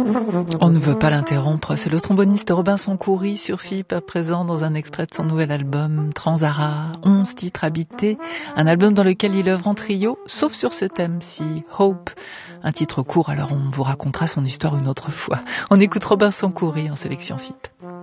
On ne veut pas l'interrompre, c'est le tromboniste Robinson Khoury sur FIP à présent dans un extrait de son nouvel album Transara, 11 titres habités, un album dans lequel il œuvre en trio, sauf sur ce thème-ci, Hope, un titre court alors on vous racontera son histoire une autre fois. On écoute Robinson Khoury en sélection FIP.